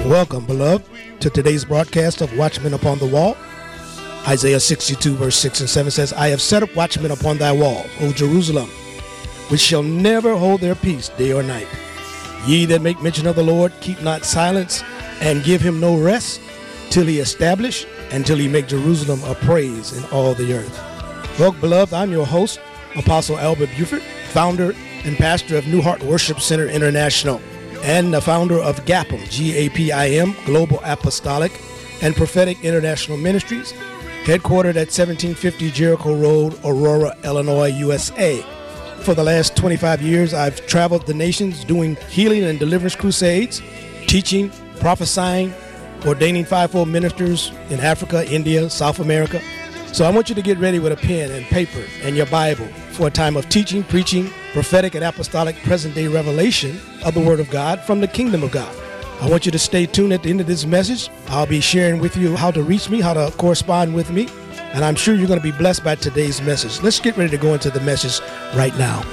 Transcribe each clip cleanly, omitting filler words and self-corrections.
Welcome, beloved, to today's broadcast of Watchmen Upon the Wall. Isaiah 62, verse 6 and 7 says, I have set up watchmen upon thy wall, O Jerusalem, which shall never hold their peace day or night. Ye that make mention of the Lord, keep not silence, and give him no rest, till he establish, and till he make Jerusalem a praise in all the earth. Well, beloved, I'm your host, Apostle Albert Buford, founder and pastor of New Heart Worship Center International, and the founder of GAPM, G-A-P-I-M, Global Apostolic and Prophetic International Ministries, headquartered at 1750 Jericho Road, Aurora, Illinois, USA. For the last 25 years, I've traveled the nations doing healing and deliverance crusades, teaching, prophesying, ordaining fivefold ministers in Africa, India, South America. So I want you to get ready with a pen and paper and your Bible for a time of teaching, preaching, prophetic and apostolic present-day revelation of the Word of God from the Kingdom of God. I want you to stay tuned at the end of this message. I'll be sharing with you how to reach me, how to correspond with me, and I'm sure you're going to be blessed by today's message. Let's get ready to go into the message right now.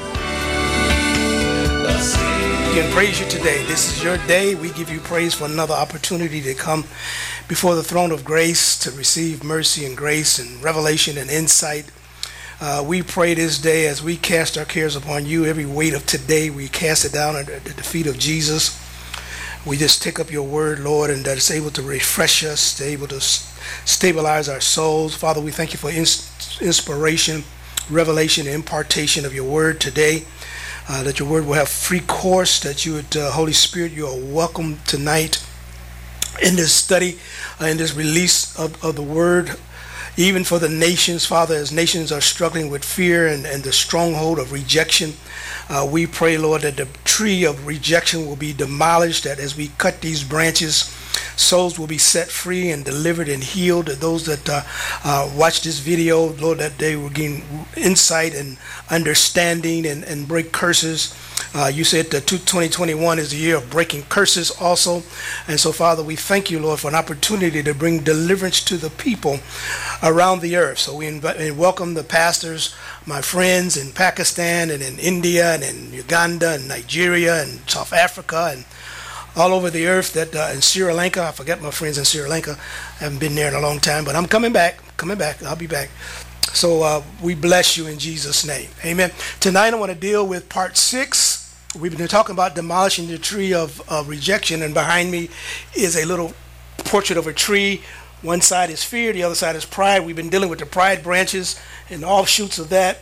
We can praise you today. This is your day. We give you praise for another opportunity to come before the throne of grace to receive mercy and grace and revelation and insight. We pray this day as we cast our cares upon you. Every weight of today, we cast it down at the feet of Jesus. We just take up your word, Lord, and that it's able to refresh us, able to stabilize our souls. Father, we thank you for inspiration, revelation, and impartation of your word today. That your word will have free course, that you would, Holy Spirit, you are welcome tonight in this study, in this release of the word, even for the nations, Father, as nations are struggling with fear and the stronghold of rejection. We pray, Lord, that the tree of rejection will be demolished, that as we cut these branches, souls will be set free and delivered and healed. Those that watch this video, Lord, that they will gain insight and understanding and break curses. You said that 2021 is the year of breaking curses also. And so, Father, we thank you, Lord, for an opportunity to bring deliverance to the people around the earth. So we welcome the pastors, my friends in Pakistan and in India and in Uganda and Nigeria and South Africa and all over the earth, that in Sri Lanka. I forget my friends in Sri Lanka. I haven't been there in a long time, but I'm coming back. I'll be back. So we bless you in Jesus' name. Amen. Tonight I want to deal with part 6. We've been talking about demolishing the tree of rejection, and behind me is a little portrait of a tree. One side is fear, the other side is pride. We've been dealing with the pride branches and offshoots of that,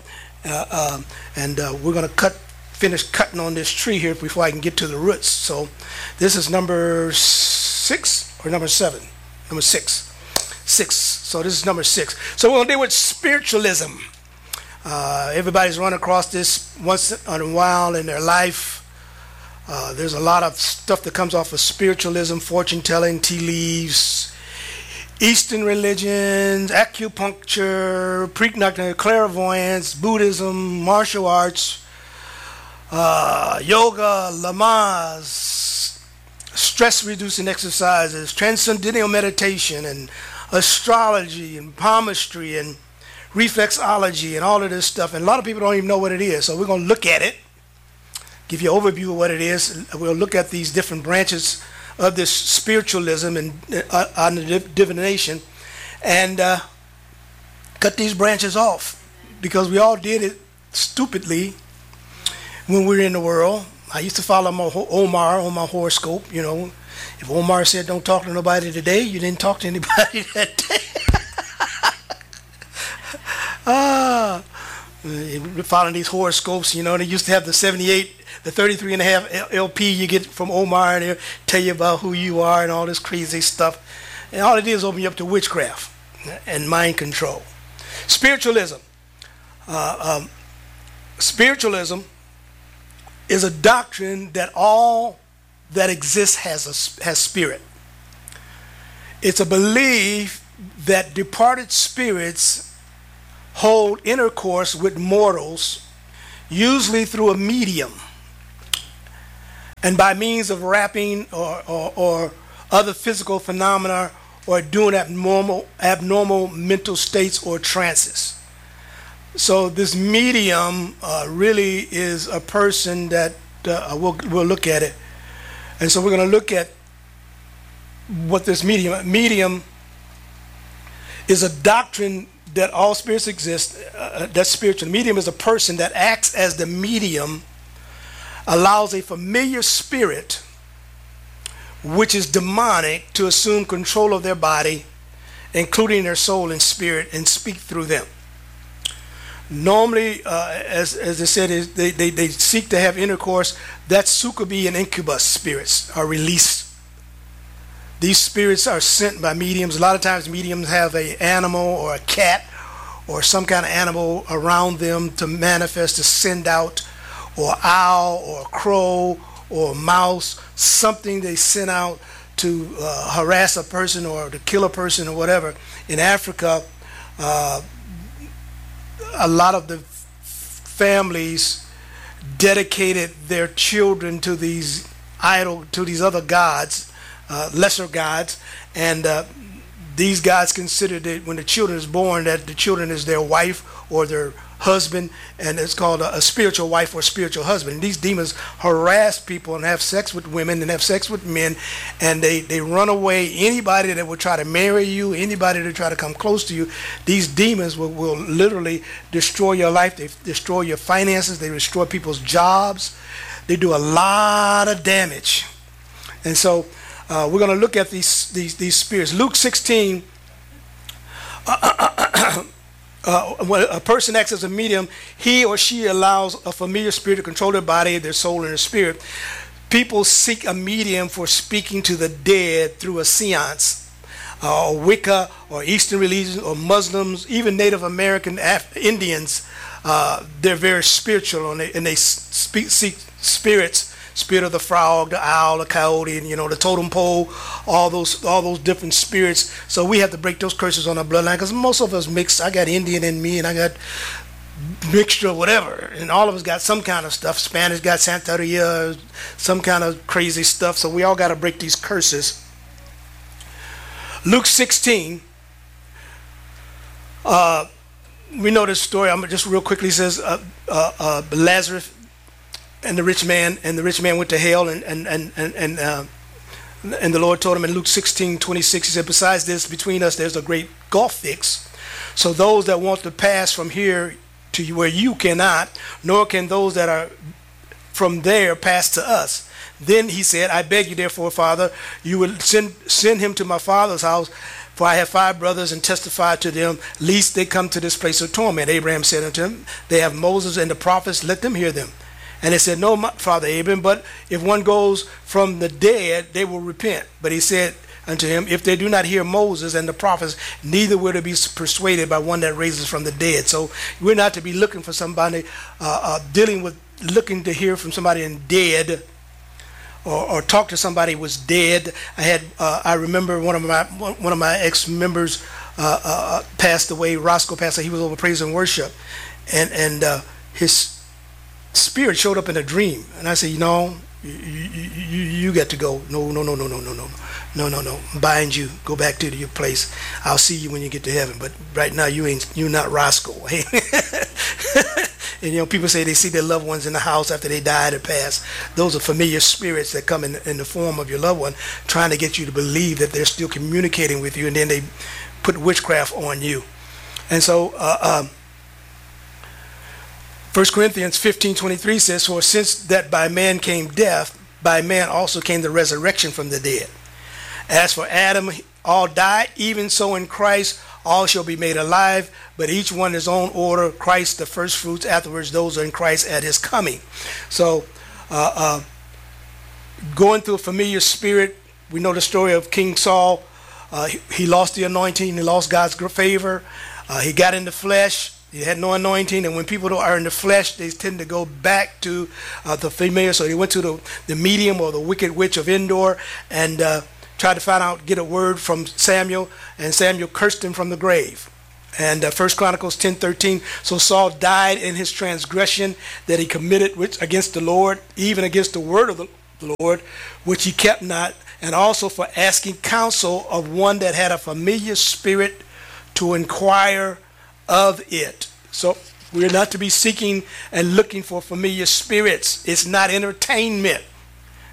and we're going to finish cutting on this tree here before I can get to the roots. So this is number 6 or number 7? Number 6. 6. So this is number 6. So we're going to deal with spiritualism. Everybody's run across this once in a while in their life. There's a lot of stuff that comes off of spiritualism, fortune telling, tea leaves, Eastern religions, acupuncture, precognitive clairvoyance, Buddhism, martial arts, yoga, Lamaze, stress-reducing exercises, transcendental meditation, and astrology, and palmistry, and reflexology, and all of this stuff. And a lot of people don't even know what it is. So we're going to look at it, give you an overview of what it is. We'll look at these different branches of this spiritualism and on the divination, and cut these branches off, because we all did it stupidly when we were in the world. I used to follow Omar on my horoscope. You know, if Omar said don't talk to nobody today, you didn't talk to anybody that day. Following these horoscopes, you know, they used to have the 78, the 33 and a half LP you get from Omar, and they'll tell you about who you are and all this crazy stuff. And all it is open you up to witchcraft and mind control. Spiritualism. Spiritualism is a doctrine that all that exists has spirit. It's a belief that departed spirits hold intercourse with mortals, usually through a medium, and by means of rapping or other physical phenomena, or doing abnormal mental states or trances. So this medium really is a person that we'll look at it. And so we're going to look at what this medium is a doctrine that all spirits exist. That's spiritual. Medium is a person that acts as the medium, allows a familiar spirit, which is demonic, to assume control of their body, including their soul and spirit, and speak through them. Normally, as I said, they seek to have intercourse. That succubus and incubus spirits are released. These spirits are sent by mediums. A lot of times mediums have an animal or a cat or some kind of animal around them to manifest, to send out, or owl or a crow or a mouse, something they send out to harass a person or to kill a person or whatever. In Africa, a lot of the families dedicated their children to these other gods, lesser gods, and these gods considered that when the children is born, that the children is their wife or their husband, and it's called a spiritual wife or spiritual husband. And these demons harass people and have sex with women and have sex with men, and they run away. Anybody that will try to marry you, anybody that try to come close to you, these demons will literally destroy your life. They destroy your finances. They destroy people's jobs. They do a lot of damage. And so we're going to look at these spirits. Luke 16, when a person acts as a medium, he or she allows a familiar spirit to control their body, their soul, and their spirit. People seek a medium for speaking to the dead through a seance, or Wicca, or Eastern religions, or Muslims, even Native American Indians. They're very spiritual, and they seek spirits. Spirit of the frog, the owl, the coyote, and the totem pole, all those different spirits. So we have to break those curses on our bloodline, because most of us mix. I got Indian in me, and I got mixture of whatever, and all of us got some kind of stuff. Spanish got Santeria, some kind of crazy stuff. So we all got to break these curses. Luke 16. We know this story. I'm just real quickly. It says Lazarus and the rich man went to hell, and the Lord told him in Luke 16:26, he said, besides this, between us there's a great gulf fixed, so those that want to pass from here to where you cannot, nor can those that are from there pass to us. Then he said, I beg you therefore, Father, you will send him to my father's house, for I have 5 brothers, and testify to them, lest they come to this place of torment. Abraham said unto him, they have Moses and the prophets, let them hear them. And they said, no, Father Abraham, but if one goes from the dead, they will repent. But he said unto him, if they do not hear Moses and the prophets, neither will they be persuaded by one that raises from the dead. So we're not to be looking for somebody, looking to hear from somebody in dead, or talk to somebody who was dead. I remember one of my ex-members passed away. Roscoe passed away. He was over praise and worship, and his spirit showed up in a dream, and I said, you got to go. No, bind you. Go back to your place. I'll see you when you get to heaven. But right now you're not Roscoe. And people say they see their loved ones in the house after they died or passed. Those are familiar spirits that come in the form of your loved one, trying to get you to believe that they're still communicating with you, and then they put witchcraft on you. And so 1 Corinthians 15:23 says, for since that by man came death, by man also came the resurrection from the dead. As for Adam, all died, even so in Christ all shall be made alive, but each one his own order, Christ the first fruits, afterwards those are in Christ at his coming. So going through a familiar spirit, we know the story of King Saul. He lost the anointing, he lost God's favor, he got in the flesh. He had no anointing, and when people are in the flesh, they tend to go back to the familiar. So he went to the medium or the wicked witch of Endor and tried to get a word from Samuel, and Samuel cursed him from the grave. And 1 Chronicles 10:13, so Saul died in his transgression that he committed against the Lord, even against the word of the Lord, which he kept not, and also for asking counsel of one that had a familiar spirit to inquire of it. So we're not to be seeking and looking for familiar spirits. It's not entertainment.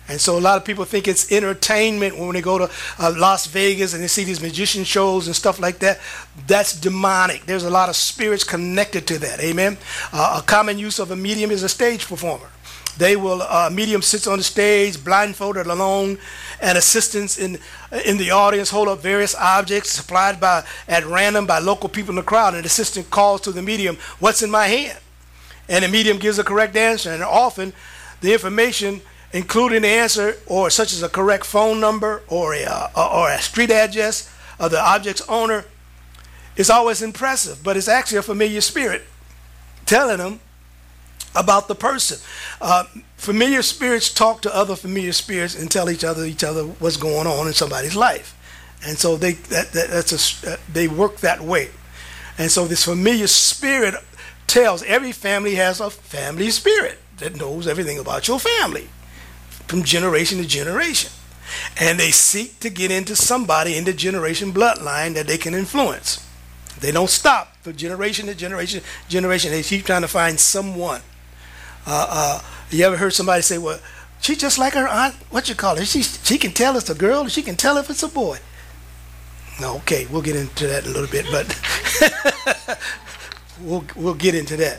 And so a lot of people think it's entertainment when they go to Las Vegas and they see these magician shows and stuff like that. That's demonic. There's a lot of spirits connected to that. Amen. A common use of a medium is a stage performer. They will, medium sits on the stage, blindfolded alone, and assistants in the audience hold up various objects supplied at random by local people in the crowd. And the assistant calls to the medium, "What's in my hand?" And the medium gives a correct answer. And often the information, including the answer, or such as a correct phone number or a street address of the object's owner, is always impressive. But it's actually a familiar spirit telling them about the person. Familiar spirits talk to other familiar spirits and tell each other what's going on in somebody's life, and so they work that way. And so this familiar spirit tells, every family has a family spirit that knows everything about your family from generation to generation, and they seek to get into somebody in the generation bloodline that they can influence. They don't stop from generation to generation. They keep trying to find someone. You ever heard somebody say, "Well, she's just like her aunt, what you call her? She can tell it's a girl, she can tell if it's a boy." No, okay, we'll get into that in a little bit, but we'll get into that.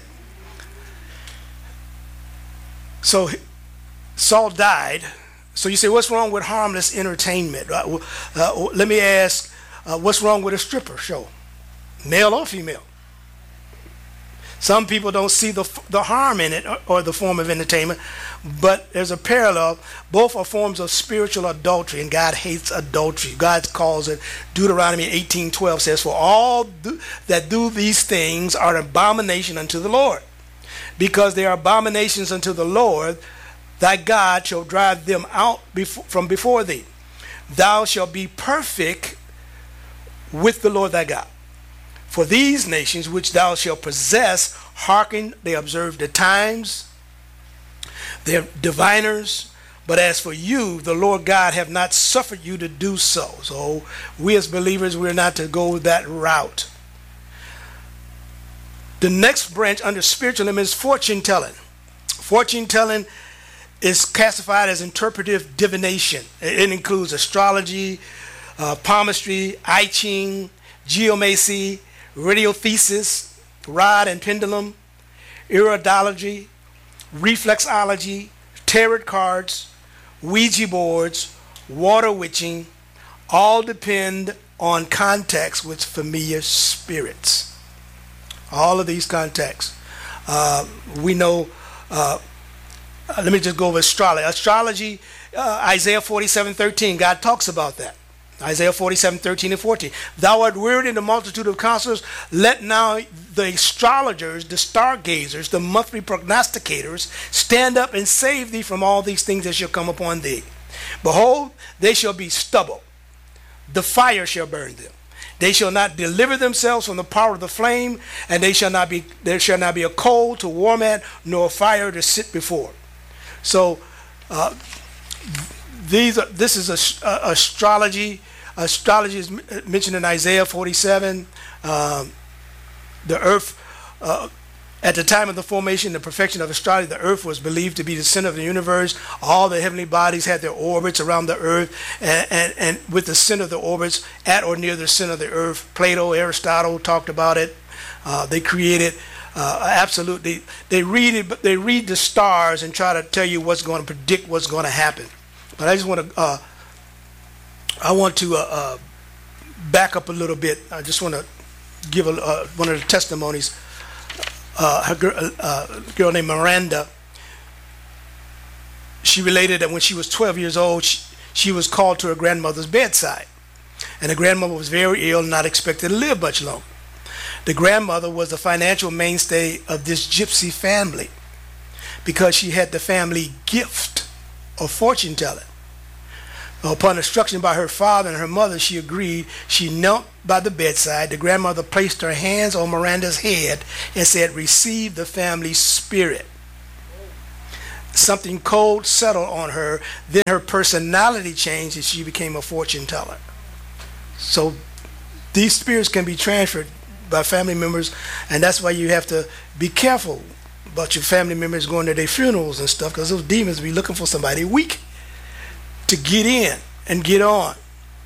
So Saul died. So you say, what's wrong with harmless entertainment? Let me ask, what's wrong with a stripper show, male or female? Some people don't see the harm in it or the form of entertainment, but there's a parallel. Both are forms of spiritual adultery, and God hates adultery. God calls it, Deuteronomy 18:12 says, "For all that do these things are an abomination unto the Lord. Because they are abominations unto the Lord, thy God shall drive them out from before thee. Thou shalt be perfect with the Lord thy God. For these nations which thou shalt possess hearken, they observe the times, they're diviners. But as for you, the Lord God have not suffered you to do so." So we as believers, we're not to go that route. The next branch under spiritualism is fortune telling. Fortune telling is classified as interpretive divination. It includes astrology, palmistry, I Ching, geomancy, radiothesis, rod and pendulum, iridology, reflexology, tarot cards, Ouija boards, water witching, all depend on contacts with familiar spirits. All of these contacts. We know, let me just go over astrology. Astrology, Isaiah 47:13, God talks about that. Isaiah 47:13 and 14. "Thou art wearied in the multitude of counselors. Let now the astrologers, the stargazers, the monthly prognosticators stand up and save thee from all these things that shall come upon thee. Behold, they shall be stubble. The fire shall burn them. They shall not deliver themselves from the power of the flame, and there shall not be a coal to warm at, nor a fire to sit before." So this is astrology. Astrology is mentioned in Isaiah 47. The earth, at the time of the formation and the perfection of astrology, the earth was believed to be the center of the universe. All the heavenly bodies had their orbits around the earth, and with the center of the orbits at or near the center of the earth. Plato, Aristotle talked about it. They created absolutely. They read the stars and try to tell you what's going to predict what's going to happen. But I just want to. I want to back up a little bit. I just want to give one of the testimonies. A girl named Miranda, she related that when she was 12 years old, she was called to her grandmother's bedside. And the grandmother was very ill and not expected to live much longer. The grandmother was the financial mainstay of this gypsy family because she had the family gift of fortune telling. Upon instruction by her father and her mother, she agreed. She knelt by the bedside. The grandmother placed her hands on Miranda's head and said, "Receive the family spirit." Something cold settled on her. Then her personality changed and she became a fortune teller. So these spirits can be transferred by family members, and that's why you have to be careful about your family members going to their funerals and stuff, because those demons be looking for somebody weak to get in and get on.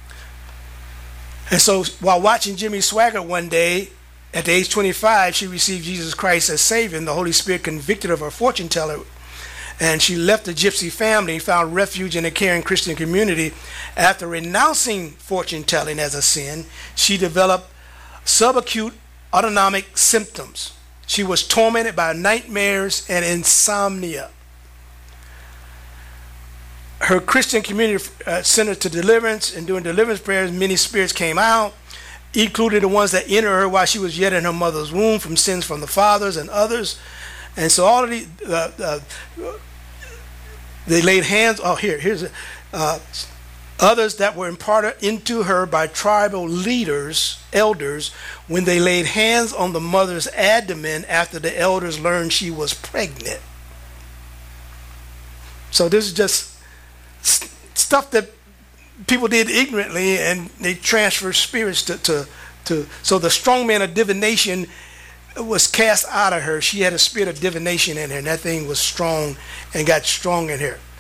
And so while watching Jimmy Swaggart one day, at the age 25, she received Jesus Christ as Savior, and the Holy Spirit convicted her of her fortune teller. And she left the gypsy family and found refuge in a caring Christian community. After renouncing fortune telling as a sin, she developed subacute autonomic symptoms. She was tormented by nightmares and insomnia. Her Christian community sent her to deliverance, and during deliverance prayers, many spirits came out, including the ones that entered her while she was yet in her mother's womb from sins from the fathers and others. And so all of these, they laid hands. Others that were imparted into her by tribal leaders, elders, when they laid hands on the mother's abdomen after the elders learned she was pregnant. So this is just stuff that people did ignorantly, and they transferred spirits to so the strong man of divination was cast out of her. She had a spirit of divination in her, and that thing was strong and got strong in her.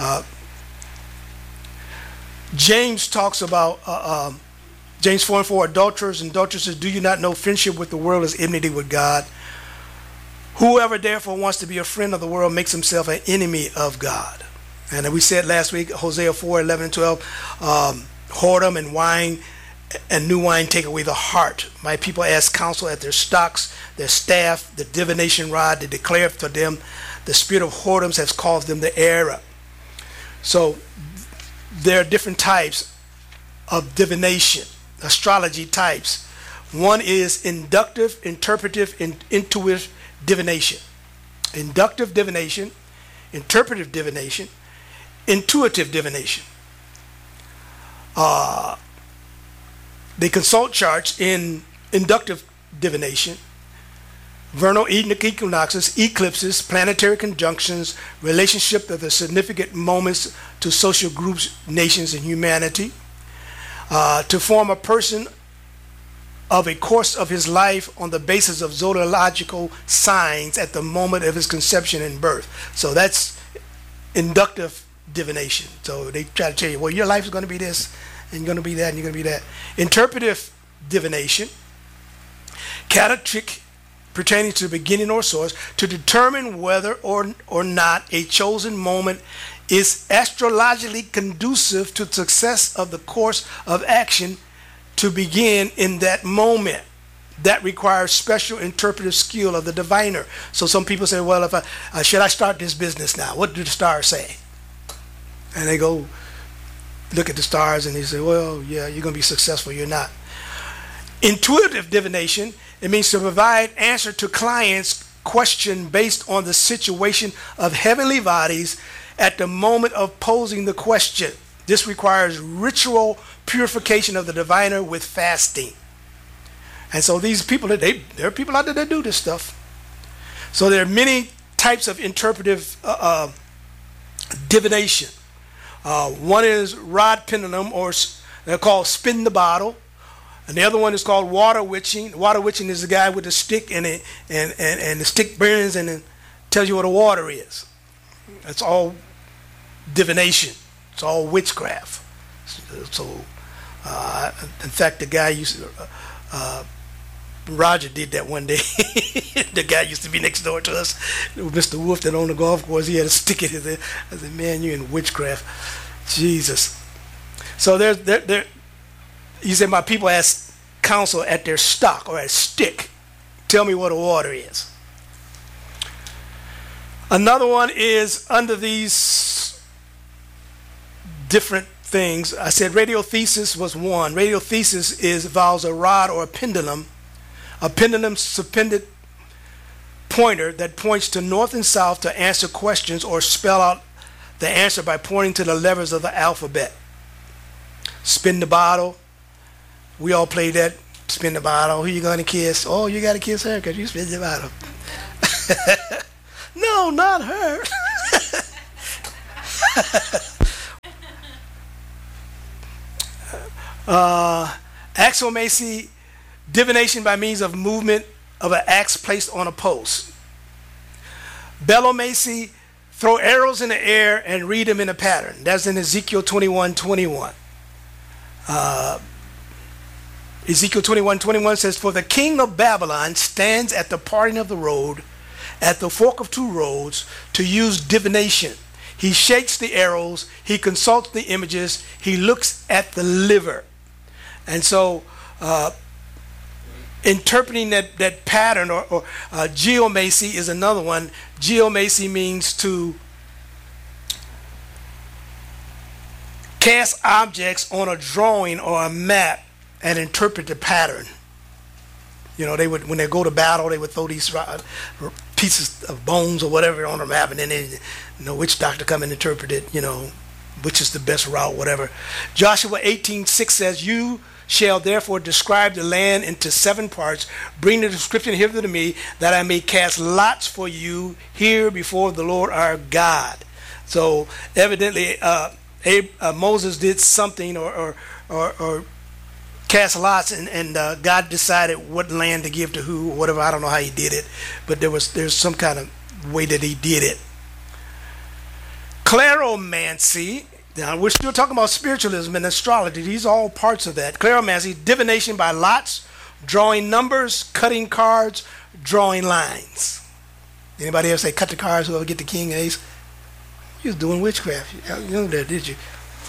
James talks about James 4:4, adulterers and adulteresses, do you not know friendship with the world is enmity with God? Whoever therefore wants to be a friend of the world makes himself an enemy of God. And we said last week, Hosea 4:11 and 12, whoredom and wine and new wine take away the heart. My people ask counsel at their stocks, their staff, the divination rod. They declare for them the spirit of whoredoms has caused them to err. So there are different types of divination, astrology types. One is inductive, interpretive, and intuitive divination. Inductive divination, interpretive divination, intuitive divination. They consult charts in inductive divination, vernal equinoxes, eclipses, planetary conjunctions, relationship of the significant moments to social groups, nations, and humanity, to form a person of a course of his life on the basis of zodiacal signs at the moment of his conception and birth. So that's inductive divination. So they try to tell you, well, your life is going to be this, and you're going to be that, and you're going to be that. Interpretive divination, catactric, pertaining to the beginning or source, to determine whether or not a chosen moment is astrologically conducive to success of the course of action to begin in that moment. That requires special interpretive skill of the diviner. So some people say, well, if should I start this business now? What do the stars say? And they go look at the stars and they say, well, yeah, you're going to be successful. You're not. Intuitive divination, it means to provide answer to clients' question based on the situation of heavenly bodies at the moment of posing the question. This requires ritual purification of the diviner with fasting. And so these people, there are people out there that do this stuff. So there are many types of interpretive divination. One is rod pendulum, or they're called spin the bottle. And the other one is called water witching. Water witching is the guy with the stick, and the stick burns and it tells you what the water is. That's all divination. It's all witchcraft. So, in fact, the guy used to, Roger did that one day. The guy used to be next door to us, Mr. Wolf, that owned the golf course. He had a stick in his head. I said, man, you're in witchcraft. Jesus. So there. He said, my people ask counsel at their stock or at stick. Tell me what a water is. Another one is under these different things. I said radiothesis was one. Radiothesis involves a rod or a pendulum suspended pointer that points to north and south to answer questions or spell out the answer by pointing to the letters of the alphabet. Spin the bottle. We all play that. Spin the bottle. Who you going to kiss? Oh, you got to kiss her because you spin the bottle. No, not her. Axiomacy, divination by means of movement of an axe placed on a post. Bellomacy, throw arrows in the air and read them in a pattern. That's in Ezekiel 21:21. Ezekiel 21:21 says, "For the king of Babylon stands at the parting of the road, at the fork of two roads, to use divination. He shakes the arrows, he consults the images, he looks at the liver." And so interpreting that pattern, or geomancy is another one. Geomancy means to cast objects on a drawing or a map and interpret the pattern. You know, they would, when they go to battle, they would throw these pieces of bones or whatever on a map, and then they, you know, witch doctor come and interpret it, you know, which is the best route, whatever. Joshua 18:6 says, "You shall therefore describe the land into 7 parts. Bring the description hither to me, that I may cast lots for you here before the Lord our God." So evidently Moses did something, or cast lots, and God decided what land to give to who, or whatever. I don't know how he did it, but there's some kind of way that he did it. Kleromancy. Now, we're still talking about spiritualism and astrology. These are all parts of that. Kleromancy, divination by lots, drawing numbers, cutting cards, drawing lines. Anybody ever say, "Cut the cards, whoever get the king and ace"? You was doing witchcraft. You know that, did you?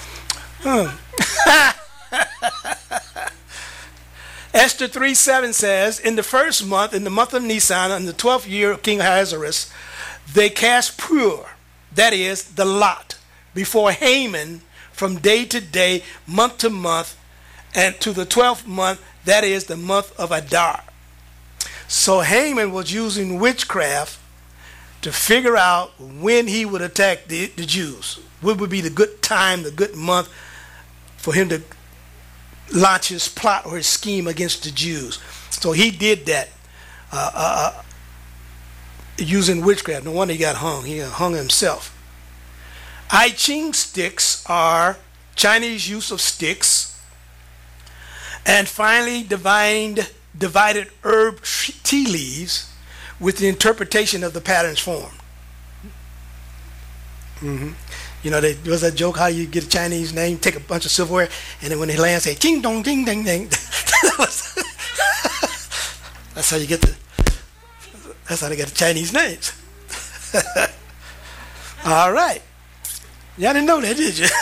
Esther 3:7 says, "In the first month, in the month of Nisan, in the 12th year of King Ahasuerus, they cast pur, that is, the lot, before Haman from day to day, month to month, and to the 12th month, that is the month of Adar." So Haman was using witchcraft to figure out when he would attack the Jews. What would be the good time, the good month for him to launch his plot or his scheme against the Jews. So he did that using witchcraft. No wonder he got hung. He hung himself. I Ching sticks are Chinese use of sticks. And finally, divided herb tea leaves with the interpretation of the patterns formed. You know, there was a joke how you get a Chinese name, take a bunch of silverware, and then when they land, say "ching dong ding ding ding." That's how you get that's how they get the Chinese names. All right. Y'all didn't know that, did you?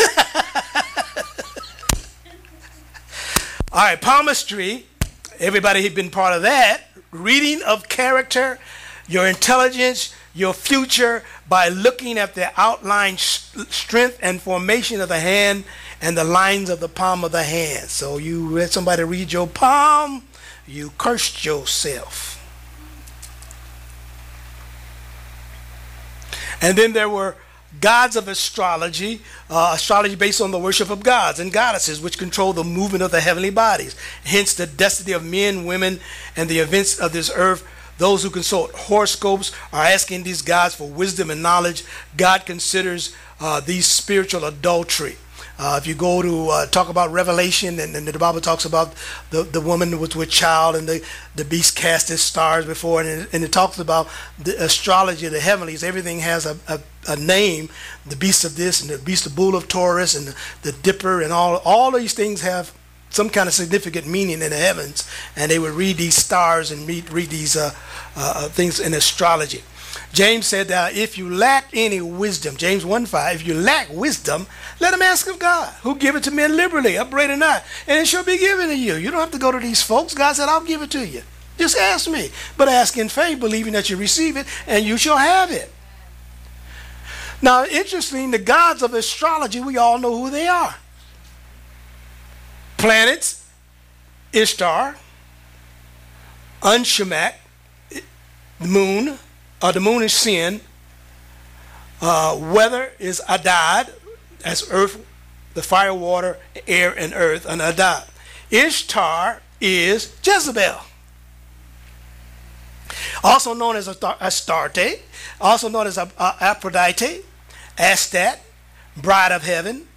All right, palmistry. Everybody had been part of that. Reading of character, your intelligence, your future, by looking at the outline, strength, and formation of the hand and the lines of the palm of the hand. So you let somebody read your palm, you cursed yourself. And then there were gods of astrology, astrology based on the worship of gods and goddesses, which control the movement of the heavenly bodies. Hence the destiny of men, women, and the events of this earth. Those who consult horoscopes are asking these gods for wisdom and knowledge. God considers these spiritual adultery. If you go to talk about Revelation, and the Bible talks about the woman with child, and the beast cast its stars before, and it talks about the astrology of the heavenlies. Everything has a name. The beast of this, and the beast of bull of Taurus, and the dipper, and all these things have some kind of significant meaning in the heavens, and they would read these stars and read these things in astrology. James said that if you lack any wisdom, James 1:5, if you lack wisdom, let him ask of God, who give it to men liberally, upbraided not, and it shall be given to you. You don't have to go to these folks. God said, I'll give it to you. Just ask me. But ask in faith, believing that you receive it, and you shall have it. Now, interesting, the gods of astrology, we all know who they are. Planets, Ishtar, Unshamak, the moon is Sin, weather is Adad, that's earth, the fire, water, air, and earth, and Adad. Ishtar is Jezebel, also known as Astarte, also known as Aphrodite, Astat, bride of heaven,